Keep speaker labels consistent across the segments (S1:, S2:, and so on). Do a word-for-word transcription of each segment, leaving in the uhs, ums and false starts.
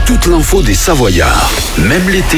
S1: toute l'info des Savoyards. Même l'été,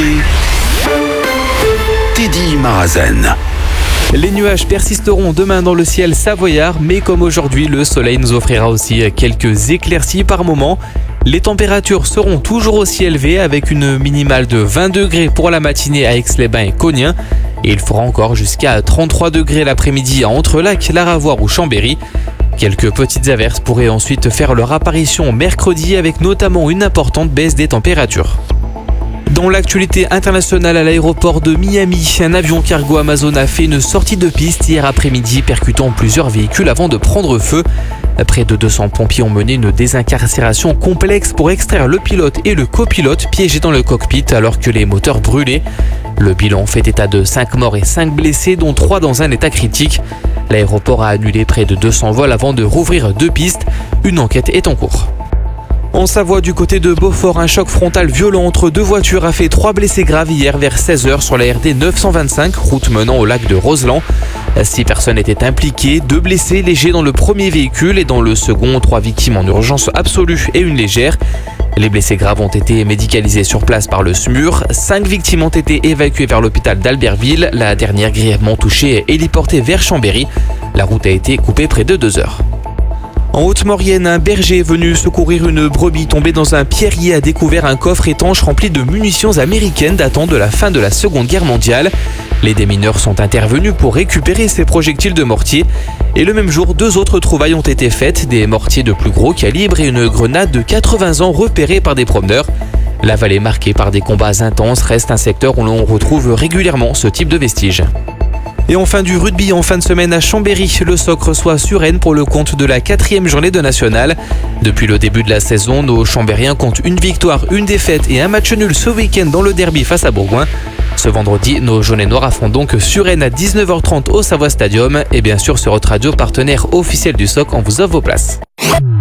S1: Teddy Marazen.
S2: Les nuages persisteront demain dans le ciel savoyard, mais comme aujourd'hui, le soleil nous offrira aussi quelques éclaircies par moment. Les températures seront toujours aussi élevées avec une minimale de vingt degrés pour la matinée à Aix-les-Bains et Cognin. Et il fera encore jusqu'à trente-trois degrés l'après-midi à Entrelacs, Laravoire ou Chambéry. Quelques petites averses pourraient ensuite faire leur apparition mercredi avec notamment une importante baisse des températures. Dans l'actualité internationale à l'aéroport de Miami, un avion cargo Amazon a fait une sortie de piste hier après-midi percutant plusieurs véhicules avant de prendre feu. Près de deux cents pompiers ont mené une désincarcération complexe pour extraire le pilote et le copilote piégés dans le cockpit alors que les moteurs brûlaient. Le bilan fait état de cinq morts et cinq blessés, dont trois dans un état critique. L'aéroport a annulé près de deux cents vols avant de rouvrir deux pistes. Une enquête est en cours. En Savoie, du côté de Beaufort, un choc frontal violent entre deux voitures a fait trois blessés graves hier vers seize heures sur la R D neuf cent vingt-cinq, route menant au lac de Roseland. Six personnes étaient impliquées, deux blessés légers dans le premier véhicule et dans le second, trois victimes en urgence absolue et une légère. Les blessés graves ont été médicalisés sur place par le S M U R. Cinq victimes ont été évacuées vers l'hôpital d'Albertville. La dernière grièvement touchée est héliportée vers Chambéry. La route a été coupée près de deux heures. En Haute-Maurienne, un berger venu secourir une brebis tombée dans un pierrier a découvert un coffre étanche rempli de munitions américaines datant de la fin de la Seconde Guerre mondiale. Les démineurs sont intervenus pour récupérer ces projectiles de mortier. Et le même jour, deux autres trouvailles ont été faites, des mortiers de plus gros calibre et une grenade de quatre-vingts ans repérée par des promeneurs. La vallée marquée par des combats intenses reste un secteur où l'on retrouve régulièrement ce type de vestiges. Et enfin du rugby en fin de semaine à Chambéry, le S O C reçoit Suresnes pour le compte de la quatrième journée de nationale. Depuis le début de la saison, nos Chambériens comptent une victoire, une défaite et un match nul ce week-end dans le derby face à Bourgoin. Ce vendredi, nos jaunes et noirs affrontent donc Suresnes à dix-neuf heures trente au Savoie Stadium et bien sûr sur votre radio partenaire officiel du S O C, on vous offre vos places.